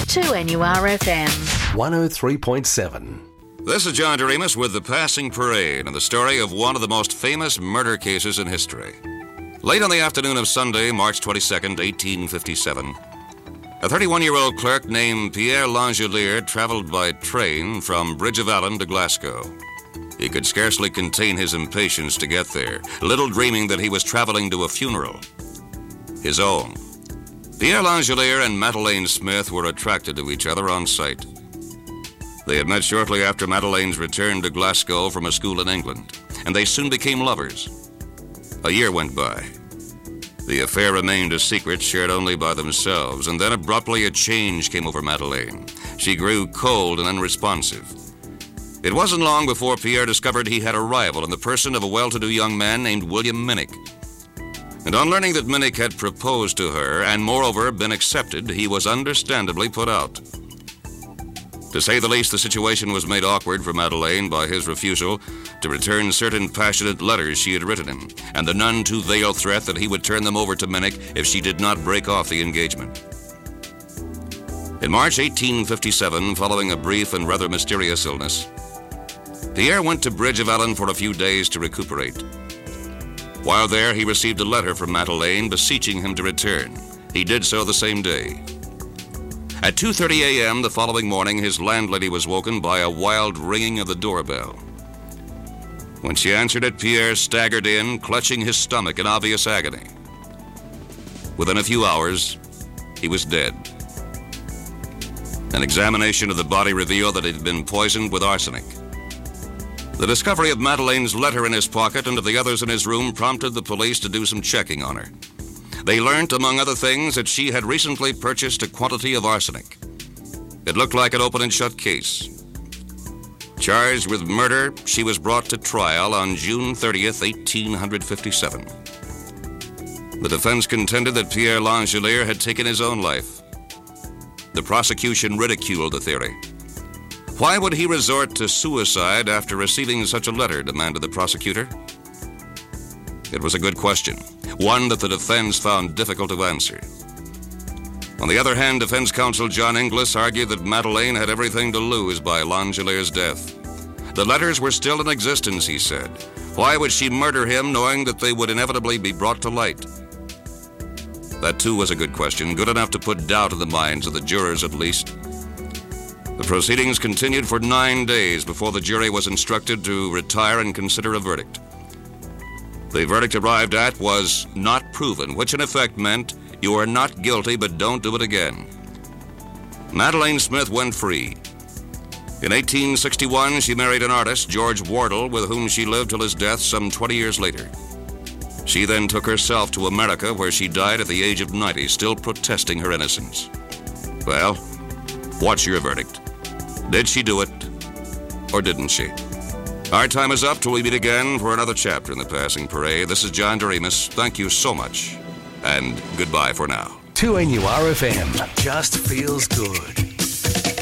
2NURFM 103.7. This is John Doremus with The Passing Parade and the story of one of the most famous murder cases in history. Late on the afternoon of Sunday, March 22nd, 1857, a 31-year-old clerk named Pierre Langelier traveled by train from Bridge of Allen to Glasgow. He could scarcely contain his impatience to get there, little dreaming that he was traveling to a funeral. His own. Pierre Langelier and Madeleine Smith were attracted to each other on sight. They had met shortly after Madeleine's return to Glasgow from a school in England, and they soon became lovers. A year went by. The affair remained a secret shared only by themselves, and then abruptly a change came over Madeleine. She grew cold and unresponsive. It wasn't long before Pierre discovered he had a rival in the person of a well-to-do young man named William Minnick. And on learning that Minnick had proposed to her, and moreover been accepted, he was understandably put out. To say the least, the situation was made awkward for Madeleine by his refusal to return certain passionate letters she had written him, and the none too veiled threat that he would turn them over to Minnick if she did not break off the engagement. In March 1857, following a brief and rather mysterious illness, Pierre went to Bridge of Allen for a few days to recuperate. While there, he received a letter from Madeleine beseeching him to return. He did so the same day. At 2:30 a.m. the following morning, his landlady was woken by a wild ringing of the doorbell. When she answered it, Pierre staggered in, clutching his stomach in obvious agony. Within a few hours, he was dead. An examination of the body revealed that it had been poisoned with arsenic. The discovery of Madeleine's letter in his pocket and of the others in his room prompted the police to do some checking on her. They learned, among other things, that she had recently purchased a quantity of arsenic. It looked like an open and shut case. Charged with murder, she was brought to trial on June 30th, 1857. The defense contended that Pierre Langelier had taken his own life. The prosecution ridiculed the theory. Why would he resort to suicide after receiving such a letter, demanded the prosecutor. It was a good question, one that the defense found difficult to answer. On the other hand, defense counsel John Inglis argued that Madeleine had everything to lose by Langelier's death. The letters were still in existence, he said. Why would she murder him knowing that they would inevitably be brought to light? That too was a good question, good enough to put doubt in the minds of the jurors at least. The proceedings continued for 9 days before the jury was instructed to retire and consider a verdict. The verdict arrived at was not proven, which in effect meant you are not guilty, but don't do it again. Madeleine Smith went free. In 1861, she married an artist, George Wardle, with whom she lived till his death some 20 years later. She then took herself to America, where she died at the age of 90, still protesting her innocence. Well, what's your verdict? Did she do it, or didn't she? Our time is up till we meet again for another chapter in The Passing Parade. This is John Doremus. Thank you so much, and goodbye for now. 2NURFM just feels good.